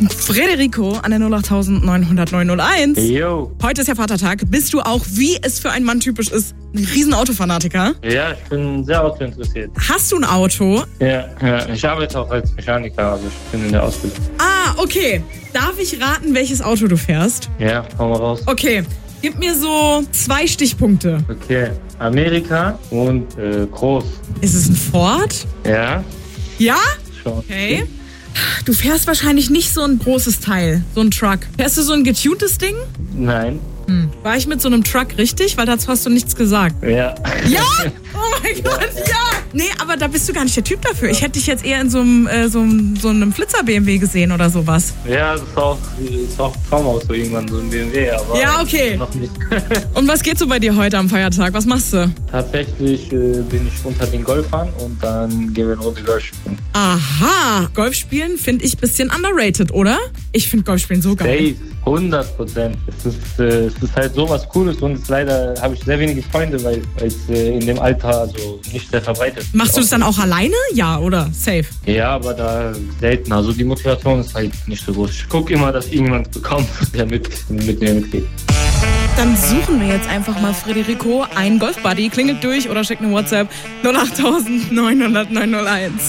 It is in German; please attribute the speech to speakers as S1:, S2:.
S1: Frederico an der 08900
S2: Jo.
S1: Heute ist ja Vatertag. Bist du auch, wie es für einen Mann typisch ist, ein riesen Autofanatiker?
S2: Ja, ich bin sehr autointeressiert.
S1: Hast du ein Auto?
S2: Ja, ich arbeite auch als Mechaniker, also ich bin in der Ausbildung.
S1: Ah, okay. Darf ich raten, welches Auto du fährst?
S2: Ja, hau mal raus.
S1: Okay, gib mir so 2 Stichpunkte.
S2: Okay, Amerika und groß.
S1: Ist es ein Ford?
S2: Ja,
S1: Ja?
S2: schon.
S1: Okay. Du fährst wahrscheinlich nicht so ein großes Teil, so ein Truck. Fährst du so ein getuntes Ding?
S2: Nein.
S1: War ich mit so einem Truck richtig? Weil dazu hast du nichts gesagt.
S2: Ja.
S1: Ja? Oh mein Gott, ja! Nee, aber da bist du gar nicht der Typ dafür. Ich hätte dich jetzt eher in so einem Flitzer-BMW gesehen oder sowas.
S2: Ja, das ist auch ein Traumauto irgendwann, so ein BMW, aber
S1: Ja, okay.
S2: noch nicht.
S1: Und was geht so bei dir heute am Feiertag? Was machst du?
S2: Tatsächlich bin ich unter den Golfern und dann gehen wir eine Runde Golf spielen.
S1: Aha, Golf spielen finde ich ein bisschen underrated, oder? Ich finde Golf spielen so geil.
S2: Safe, 100%. Es ist halt sowas Cooles und leider habe ich sehr wenige Freunde, weil es in dem Alter also nicht sehr verbreitet ist.
S1: Machst du das dann auch alleine? Ja, oder? Safe.
S2: Ja, aber da selten. Also die Motivation ist halt nicht so groß. Ich gucke immer, dass irgendjemand bekommt, der mit mir mitgeht.
S1: Dann suchen wir jetzt einfach mal Frederico einen Golfbuddy. Klingelt durch oder schickt eine WhatsApp 08900 901.